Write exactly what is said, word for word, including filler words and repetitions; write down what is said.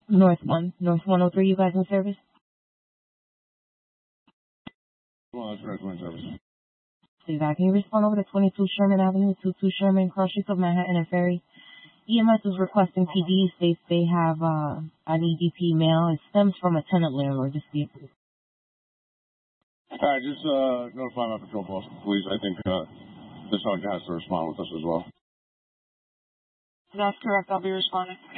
North one, North one oh three, you guys in service? Well, that's correct, one service. See that. Can you respond over to twenty-two Sherman Avenue, twenty-two Sherman, cross streets of Manhattan and Ferry? E M S is requesting P D. States they have uh, an E D P mail. It stems from a tenant landlord dispute. All right, just uh, notify my patrol boss, please. I think uh, the sergeant has to respond with us as well. That's correct. I'll be responding.